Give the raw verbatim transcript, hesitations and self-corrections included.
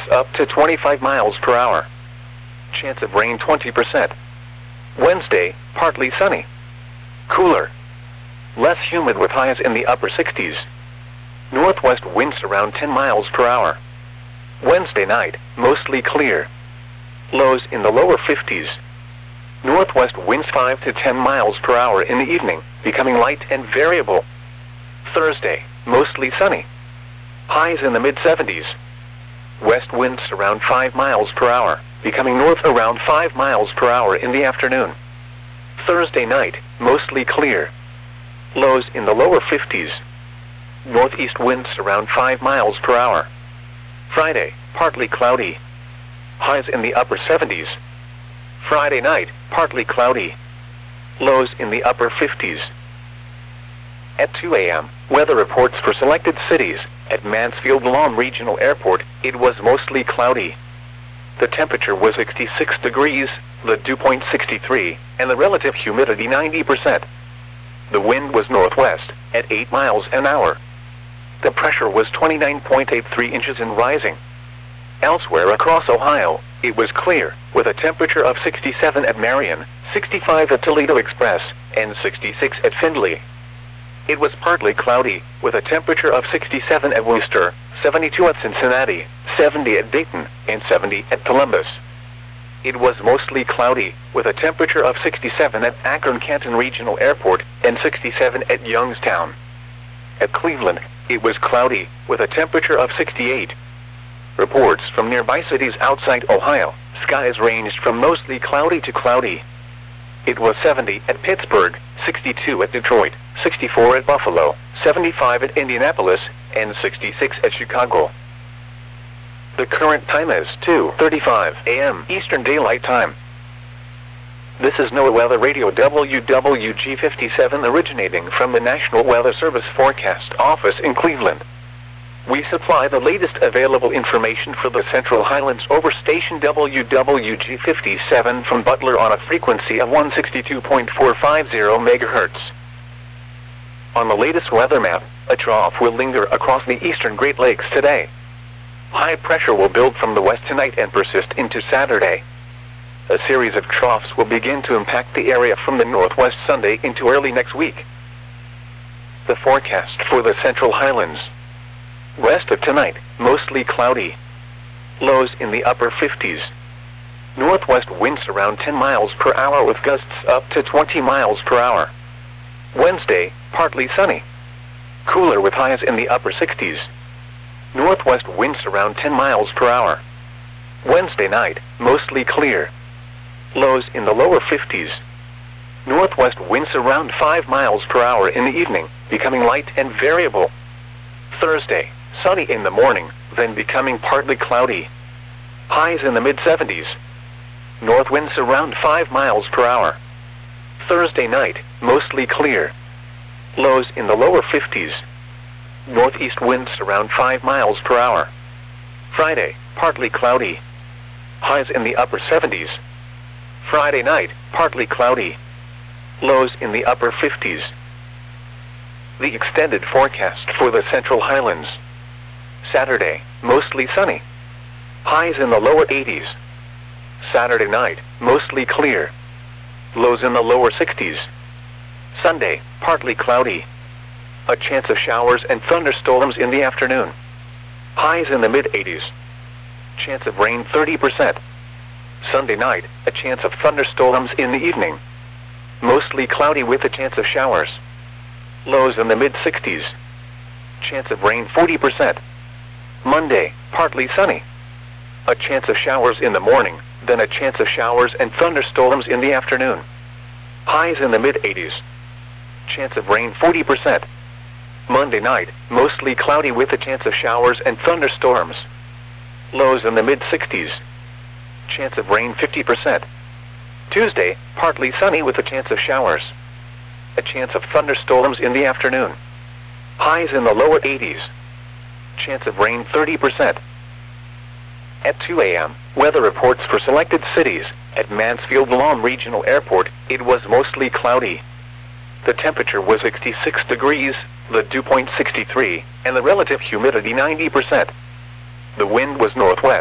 up to twenty-five miles per hour. Chance of rain twenty percent. Wednesday, partly sunny. Cooler. Less humid with highs in the upper sixties. Northwest winds around ten miles per hour. Wednesday night, mostly clear. Lows in the lower fifties. Northwest winds five to ten miles per hour in the evening, becoming light and variable. Thursday, mostly sunny. Highs in the mid seventies. West winds around five miles per hour, becoming north around five miles per hour in the afternoon. Thursday night, mostly clear. Lows in the lower fifties. Northeast winds around five miles per hour. Friday, partly cloudy. Highs in the upper seventies. Friday night, partly cloudy. Lows in the upper fifties. At two A M, weather reports for selected cities. At Mansfield-Lahm Regional Airport, it was mostly cloudy. The temperature was sixty-six degrees, the dew point sixty-three, and the relative humidity ninety percent. The wind was northwest, at eight miles an hour. The pressure was twenty-nine point eight three inches and rising. Elsewhere across Ohio, it was clear, with a temperature of sixty-seven at Marion, sixty-five at Toledo Express, and sixty-six at Findlay. It was partly cloudy, with a temperature of sixty-seven at Worcester, seventy-two at Cincinnati, seventy at Dayton, and seventy at Columbus. It was mostly cloudy, with a temperature of sixty-seven at Akron-Canton Regional Airport, and sixty-seven at Youngstown. At Cleveland, it was cloudy, with a temperature of sixty-eight. Reports from nearby cities outside Ohio, skies ranged from mostly cloudy to cloudy. It was seventy at Pittsburgh, sixty-two at Detroit, sixty-four at Buffalo, seventy-five at Indianapolis, and sixty-six at Chicago. The current time is two thirty-five A M Eastern Daylight Time. This is NOAA Weather Radio W W G fifty-seven originating from the National Weather Service Forecast Office in Cleveland. We supply the latest available information for the Central Highlands over station W W G fifty-seven from Butler on a frequency of one sixty-two point four five zero megahertz. On the latest weather map, a trough will linger across the eastern Great Lakes today. High pressure will build from the west tonight and persist into Saturday. A series of troughs will begin to impact the area from the northwest Sunday into early next week. The forecast for the Central Highlands. West of tonight, mostly cloudy. Lows in the upper fifties. Northwest winds around ten miles per hour with gusts up to twenty miles per hour. Wednesday, partly sunny. Cooler with highs in the upper sixties. Northwest winds around ten miles per hour. Wednesday night, mostly clear. Lows in the lower fifties. Northwest winds around five miles per hour in the evening, becoming light and variable. Thursday, sunny in the morning, then becoming partly cloudy. Highs in the mid seventies. North winds around five miles per hour. Thursday night, mostly clear. Lows in the lower fifties. Northeast winds around five miles per hour. Friday, partly cloudy. Highs in the upper seventies. Friday night, partly cloudy. Lows in the upper fifties. The extended forecast for the Central Highlands. Saturday, mostly sunny. Highs in the lower eighties. Saturday night, mostly clear. Lows in the lower sixties. Sunday, partly cloudy. A chance of showers and thunderstorms in the afternoon. Highs in the mid eighties. Chance of rain thirty percent. Sunday night, a chance of thunderstorms in the evening. Mostly cloudy with a chance of showers. Lows in the mid sixties. Chance of rain forty percent. Monday, partly sunny. A chance of showers in the morning, then a chance of showers and thunderstorms in the afternoon. Highs in the mid eighties. Chance of rain forty percent. Monday night, mostly cloudy with a chance of showers and thunderstorms. Lows in the mid sixties. Chance of rain fifty percent. Tuesday, partly sunny with a chance of showers. A chance of thunderstorms in the afternoon. Highs in the lower eighties. Chance of rain thirty percent. At two A M, weather reports for selected cities. At Mansfield-Lahm Regional Airport, it was mostly cloudy. The temperature was sixty-six degrees, the dew point sixty-three, and the relative humidity ninety percent. The wind was northwest.